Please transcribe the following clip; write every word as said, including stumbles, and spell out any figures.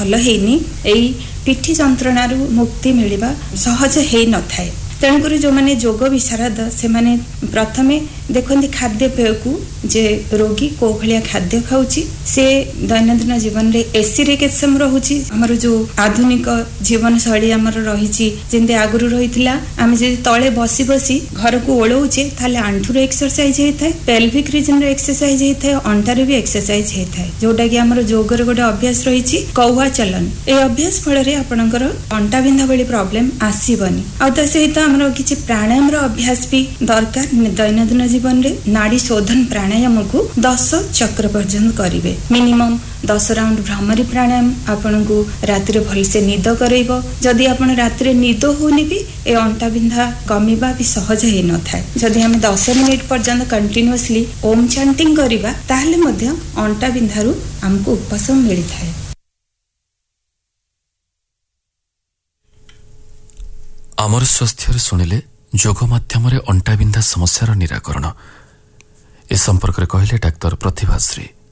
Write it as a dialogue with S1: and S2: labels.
S1: भल हेनी एई पिठी जंत्रणार मुक्ति मिलवा सहज हे न थाए। तेणुक जो मैंने योग विशारद से माने प्रथमे देखते खाद्यपेय को जे रोगी को भाया खाद्य खाऊची से दैनंदिन जीवन रे एसी रे केत समय रहूची हमर जो आधुनिक जीवन शैली हमर रहिची जेंते आगुरु रहितला आमे जे तळे बसी बसी घर को ओळौचे थाले आंठुर एक्सरसाइज हेथाय पेल्विक रीजन रे एक्सरसाइज हेथाय अंटारे भी एक्सरसाइज हेथाय जोटा कि हमर योग रे गोटे अभ्यास रहिची कौवा चलन ए अभ्यास फल रे आपनकर अंटा बिंधा बेली प्रॉब्लम आसीबनी आ त सहित हमर किछि प्राणायाम रो अभ्यास भी दरकार दैनंदिन जीवन रे नाड़ी शोधन प्राणायाम को दस चक्र पर्यंत करिवे मिनिमम दस राउंड भ्रामरी प्राणायाम आपन को रात्रि भल से निद करैबो जदि आपन रात्रि निद होनी भी ए अंटा बिंधा कमिबा भी सहज हे न थाए जदि हम दस मिनिट पर्यंत कंटीन्यूअसली ओम चैंटिंग करिबा ताहले मध्य अंटा बिंधारु हमको उपशम मिली थाए।
S2: आमर स्वास्थ्य शुणिले योग माध्यम अंटा बिंधा समस्यार निराकरण ए संपर्क में कहले डाक्टर प्रतिभाश्री।